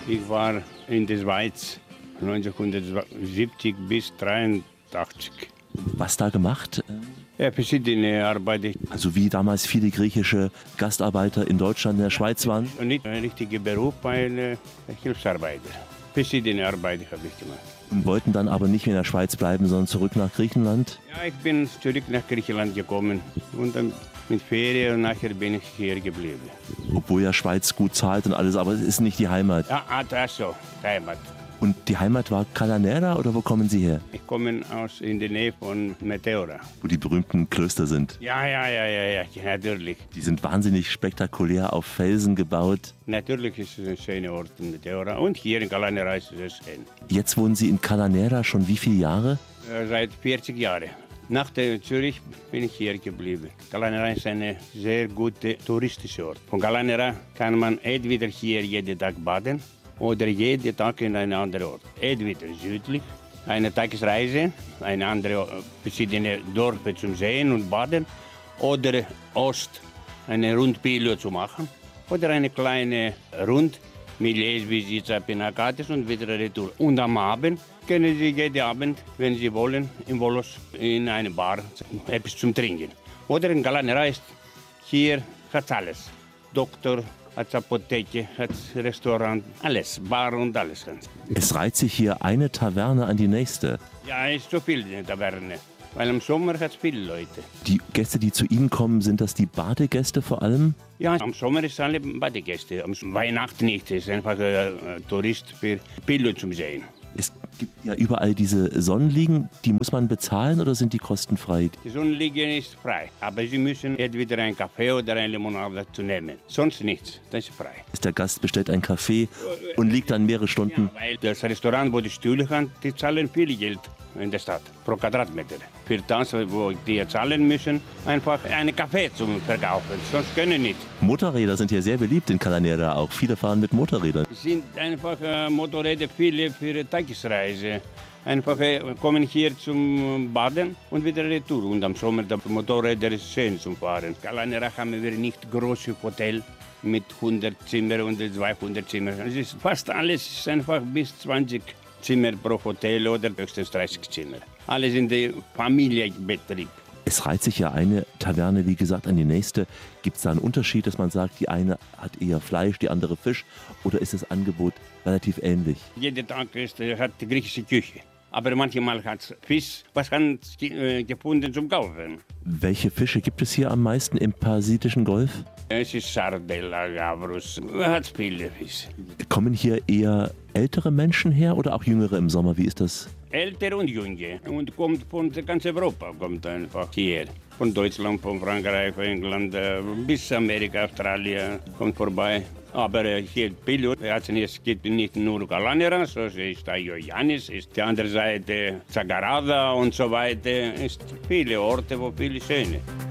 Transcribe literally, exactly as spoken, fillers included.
Ich war in der Schweiz neunzehnhundertsiebzig bis dreiundachtzig. Was da gemacht? Ja, verschiedene Arbeiten. Also wie damals viele griechische Gastarbeiter in Deutschland, in der Schweiz waren? Und nicht ein richtiger Beruf, ein äh, Hilfsarbeiter. Verschiedene Arbeiten habe ich gemacht. Und wollten dann aber nicht mehr in der Schweiz bleiben, sondern zurück nach Griechenland? Ja, ich bin zurück nach Griechenland gekommen und dann mit Ferien und nachher bin ich hier geblieben. Obwohl ja Schweiz gut zahlt und alles, aber es ist nicht die Heimat. Ja, ah, das so, Heimat. Und die Heimat war Calanera oder wo kommen Sie her? Ich komme aus in der Nähe von Meteora. Wo die berühmten Klöster sind. Ja, ja, ja, ja, ja, natürlich. Die sind wahnsinnig spektakulär auf Felsen gebaut. Natürlich ist es ein schöner Ort in Meteora und hier in Calanera ist es schön. Jetzt wohnen Sie in Calanera schon wie viele Jahre? Äh, Seit vierzig Jahren. Nach der Zürich bin ich hier geblieben. Calanera ist ein sehr guter touristischer Ort. Von Calanera kann man entweder hier jeden Tag baden oder jeden Tag in einen anderen Ort. Entweder südlich, eine Tagesreise, eine andere verschiedene Dörfer zum Sehen und Baden, oder Ost, eine Rundpilot zu machen, oder eine kleine Rund mit Lesvisita, Pinakates und wieder retour. Und am Abend können Sie jeden Abend, wenn Sie wollen, in Volos in eine Bar etwas zum Trinken. Oder in Calanera ist hier hat alles. Doktor, hat Apotheke, hat Restaurant, alles, Bar und alles. Es reiht sich hier eine Taverne an die nächste. Ja, es ist so viel in der Taverne, weil im Sommer hat es viele Leute. Die Gäste, die zu Ihnen kommen, sind das die Badegäste vor allem? Ja, am Sommer ist alle Badegäste, am Weihnachten nicht, es ist einfach ein Tourist für Bilder zum Sehen. Es gibt ja überall diese Sonnenliegen, die muss man bezahlen oder sind die kostenfrei? Die Sonnenliege ist frei, aber Sie müssen entweder einen Kaffee oder eine Limonade zu nehmen. Sonst nichts, das ist frei. Der Gast bestellt einen Kaffee und liegt dann mehrere Stunden. Ja, weil das Restaurant, wo die Stühle haben, die zahlen viel Geld in der Stadt pro Quadratmeter. Für das, wo die zahlen müssen, einfach einen Kaffee zum Verkaufen, sonst können nicht. Motorräder sind ja sehr beliebt in Calanera auch. Viele fahren mit Motorrädern. Es sind einfach äh, Motorräder viele für Tagesreise. Einfach äh, kommen hier zum Baden und wieder retour. Und am Sommer die Motorräder ist schön zum Fahren. Calanera haben wir nicht große Hotel mit hundert Zimmer und zweihundert Zimmer. Es ist fast alles einfach bis zwanzig Zimmer pro Hotel oder höchstens dreißig Zimmer. Alles in der Familienbetrieb. Es reiht sich ja eine Taverne, wie gesagt, an die nächste. Gibt es da einen Unterschied, dass man sagt, die eine hat eher Fleisch, die andere Fisch? Oder ist das Angebot relativ ähnlich? Jeden Tag ist, hat die griechische Küche. Aber manchmal hat es Fisch, was kann äh, gefunden zum Kaufen. Welche Fische gibt es hier am meisten im Persischen Golf? Es ist Sardella, Gavrus, hat viele Fische. Kommen hier eher ältere Menschen her oder auch jüngere im Sommer? Wie ist das? Ältere und Junge. Und kommt von ganz Europa, kommt einfach hier. Von Deutschland, von Frankreich, von England, äh, bis Amerika, Australien, kommt vorbei. Aber äh, hier Pilot, es gibt nicht nur Calanera, so ist da Ioannis, ist die andere Seite Zagarada und so weiter. Es sind viele Orte, wo viele schöne.